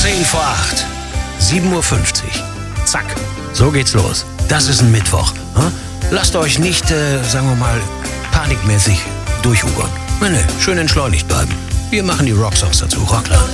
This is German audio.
10 vor 8. 7:50 Uhr. Zack. So geht's los. Das ist ein Mittwoch. Hm? Lasst euch nicht, sagen wir mal, panikmäßig durchugern. Nee, schön entschleunigt bleiben. Wir machen die Rocksongs dazu. Rockland.